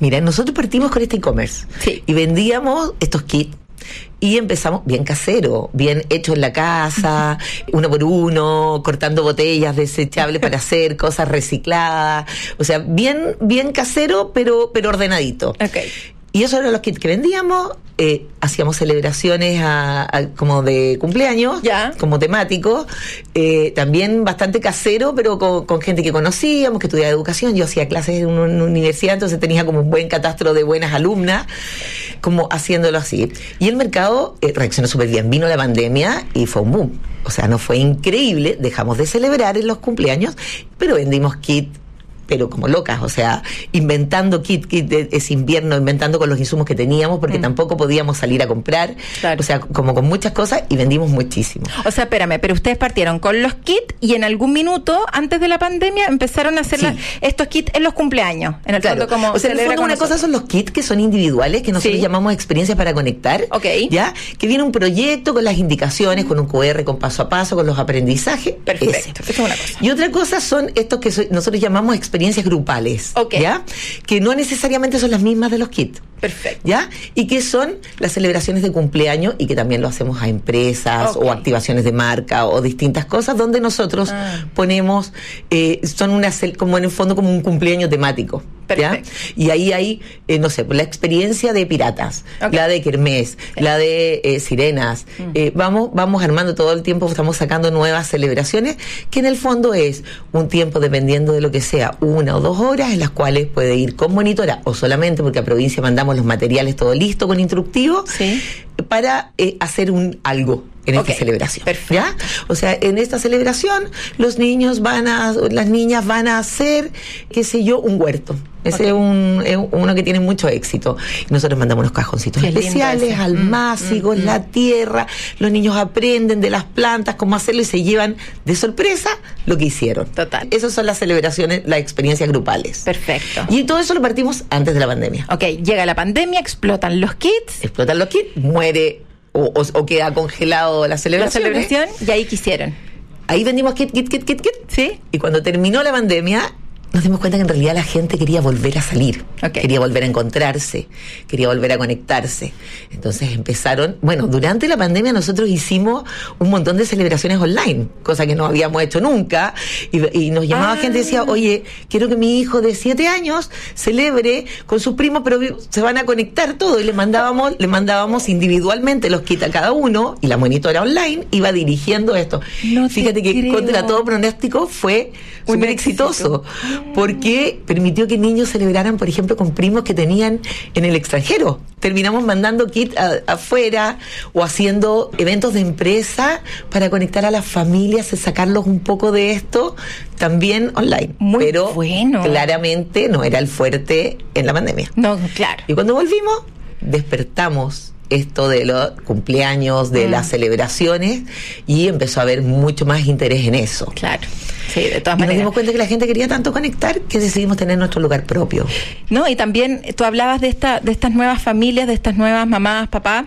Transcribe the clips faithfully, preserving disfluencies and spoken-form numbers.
Mira, nosotros partimos con este e-commerce. Sí. Y vendíamos estos kits. Y empezamos bien casero, bien hecho en la casa, uno por uno, cortando botellas desechables para hacer cosas recicladas. O sea, bien, bien casero, pero, pero ordenadito. Okay. Y esos eran los kits que vendíamos. Eh, hacíamos celebraciones a, a, como de cumpleaños, ya. como temáticos, eh, también bastante casero, pero con, con gente que conocíamos, que estudiaba educación. Yo hacía clases en una, una universidad, entonces tenía como un buen catastro de buenas alumnas, como haciéndolo así. Y el mercado eh, reaccionó súper bien. Vino la pandemia y fue un boom. O sea, nos fue increíble. Dejamos de celebrar en los cumpleaños, pero vendimos kits, pero como locas, o sea, inventando kit, kit de ese invierno, inventando con los insumos que teníamos, porque mm. tampoco podíamos salir a comprar, claro. O sea, como con muchas cosas, y vendimos muchísimo. O sea, espérame, pero ustedes partieron con los kits y en algún minuto, antes de la pandemia, empezaron a hacer sí. la, estos kits en los cumpleaños, en el claro. fondo como... O sea, en el fondo una nosotros. cosa son los kits que son individuales, que nosotros sí. llamamos experiencias para conectar, okay. ¿ya? Que viene un proyecto con las indicaciones, con un cu erre, con paso a paso, con los aprendizajes. Perfecto, esa es una cosa. Y otra cosa son estos que so- nosotros llamamos experiencias grupales, okay. ¿ya? Que no necesariamente son las mismas de los kits. Perfecto. ¿Ya? Y que son las celebraciones de cumpleaños y que también lo hacemos a empresas okay. o activaciones de marca o distintas cosas donde nosotros ah. ponemos, eh, son una como en el fondo como un cumpleaños temático. Perfecto. ¿Ya? Y ahí hay, eh, no sé, la experiencia de piratas, okay. la de kermés, sí. la de eh, sirenas. Mm. Eh, vamos, vamos armando todo el tiempo, estamos sacando nuevas celebraciones, que en el fondo es un tiempo, dependiendo de lo que sea, una o dos horas, en las cuales puede ir con monitora o solamente porque a provincia mandamos los materiales todo listo con instructivo, sí. para eh, hacer un algo en okay. esta celebración. Perfecto. ¿Ya? O sea, en esta celebración los niños van a, las niñas van a hacer, qué sé yo, un huerto. Ese okay. es, un, es uno que tiene mucho éxito. Y nosotros mandamos unos cajoncitos qué especiales, almácigos, mm, mm, la mm. tierra. Los niños aprenden de las plantas, cómo hacerlo y se llevan de sorpresa lo que hicieron. Total. Esas son las celebraciones, las experiencias grupales. Perfecto. Y todo eso lo partimos antes de la pandemia. Ok, llega la pandemia, explotan los kits. Explotan los kits, muere o, o, o queda congelado la celebración. La celebración, y ahí quisieron. Ahí vendimos kit, kit, kit, kit, kit. Sí. Y cuando terminó la pandemia, nos dimos cuenta que en realidad la gente quería volver a salir, okay. quería volver a encontrarse, quería volver a conectarse. Entonces empezaron, bueno, durante la pandemia nosotros hicimos un montón de celebraciones online, cosa que no habíamos hecho nunca, y, y nos llamaba ah. gente y decía, oye, quiero que mi hijo de siete años celebre con sus primos, pero se van a conectar todos, y le mandábamos, le mandábamos individualmente los kits a cada uno, y la monitora online iba dirigiendo esto. No Fíjate que creo. Contra todo pronóstico fue súper exitoso. Porque permitió que niños celebraran, por ejemplo, con primos que tenían en el extranjero. Terminamos mandando kits a, afuera o haciendo eventos de empresa para conectar a las familias, sacarlos un poco de esto también online. Muy Pero bueno. Claramente no era el fuerte en la pandemia. No, claro. Y cuando volvimos, despertamos esto de los cumpleaños, de mm. las celebraciones, y empezó a haber mucho más interés en eso. Claro. Sí, de todas y maneras. Nos dimos cuenta que la gente quería tanto conectar que decidimos tener nuestro lugar propio. No, y también tú hablabas de esta, de estas nuevas familias, de estas nuevas mamás, papás,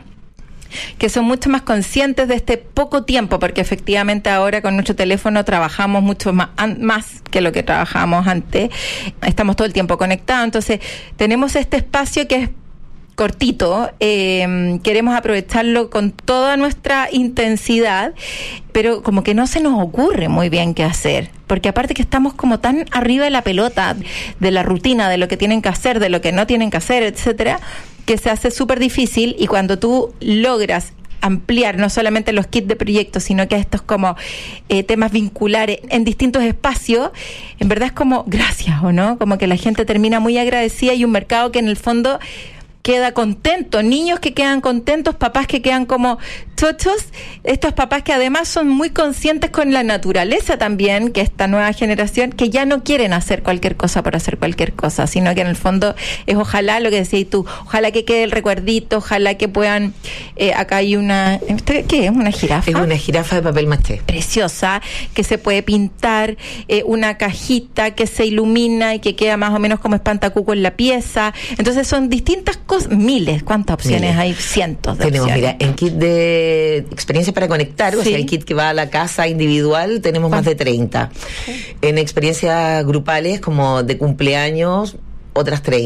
que son mucho más conscientes de este poco tiempo, porque efectivamente ahora con nuestro teléfono trabajamos mucho más, más que lo que trabajábamos antes. Estamos todo el tiempo conectados, entonces tenemos este espacio que es cortito, eh, queremos aprovecharlo con toda nuestra intensidad, pero como que no se nos ocurre muy bien qué hacer, porque aparte que estamos como tan arriba de la pelota, de la rutina, de lo que tienen que hacer, de lo que no tienen que hacer, etcétera, que se hace súper difícil. Y cuando tú logras ampliar no solamente los kits de proyectos, sino que a estos como eh, temas vinculares en distintos espacios, en verdad es como gracias, ¿o no? Como que la gente termina muy agradecida, y un mercado que en el fondo queda contento, niños que quedan contentos, papás que quedan como chochos, estos papás que además son muy conscientes con la naturaleza también, que esta nueva generación, que ya no quieren hacer cualquier cosa por hacer cualquier cosa, sino que en el fondo es ojalá lo que decías tú, ojalá que quede el recuerdito, ojalá que puedan, eh, acá hay una, ¿qué es? ¿Una jirafa? Es una jirafa de papel maché. Preciosa, que se puede pintar, eh, una cajita que se ilumina y que queda más o menos como espantacuco en la pieza. Entonces son distintas cosas, miles, ¿cuántas opciones miles. Hay? Cientos de tenemos, opciones. Mira, en kit de experiencia para conectar, sí. O sea, el kit que va a la casa individual, tenemos más de treinta. En experiencias grupales, como de cumpleaños, otras treinta.